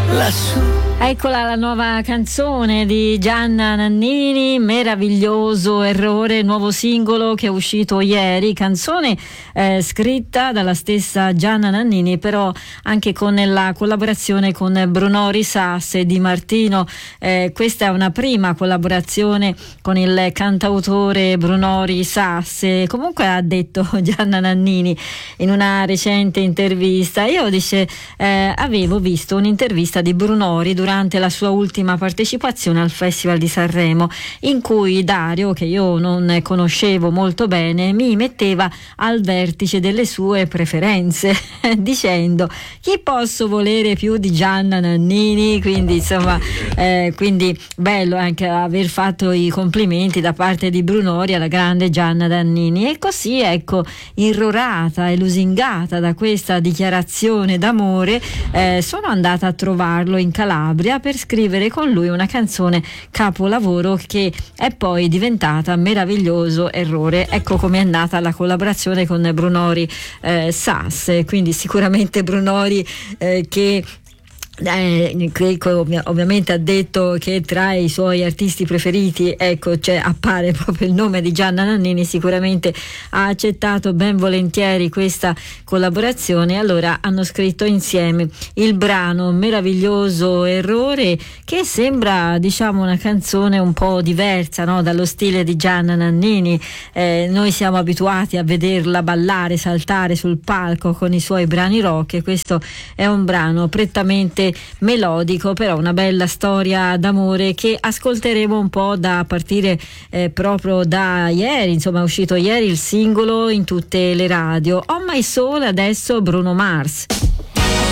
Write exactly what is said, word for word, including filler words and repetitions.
lassù. Eccola la nuova canzone di Gianna Nannini, Meraviglioso errore, nuovo singolo che è uscito ieri, canzone eh, scritta dalla stessa Gianna Nannini, però anche con la collaborazione con Bruno Risas e Di Martino. Eh, questa è una prima collaborazione con il cantautore Bruno Risas. E comunque ha detto Gianna Nannini in una recente intervista, io dice eh, avevo visto un'intervista di Brunori durante la sua ultima partecipazione al Festival di Sanremo, in cui Dario, che io non conoscevo molto bene, mi metteva al vertice delle sue preferenze dicendo: chi posso volere più di Gianna Nannini? Quindi insomma eh, quindi bello anche aver fatto i complimenti da parte di Brunori alla grande Gianna Nannini. E così, ecco, irrorata e lusingata da questa dichiarazione d'amore, eh, sono andata a trovarlo in Calabria per scrivere con lui una canzone capolavoro che è poi diventata Meraviglioso errore. Ecco come è nata la collaborazione con Brunori eh, Sas, quindi sicuramente Brunori eh, che Eh, ov- ovviamente ha detto che tra i suoi artisti preferiti, ecco, cioè, appare proprio il nome di Gianna Nannini. Sicuramente ha accettato ben volentieri questa collaborazione. Allora hanno scritto insieme il brano Meraviglioso errore, che sembra, diciamo, una canzone un po' diversa, no? Dallo stile di Gianna Nannini. Eh, noi siamo abituati a vederla ballare, saltare sul palco con i suoi brani rock, e questo è un brano prettamente melodico, però una bella storia d'amore che ascolteremo un po' da partire eh, proprio da ieri. Insomma, è uscito ieri il singolo in tutte le radio. On My Soul, adesso Bruno Mars.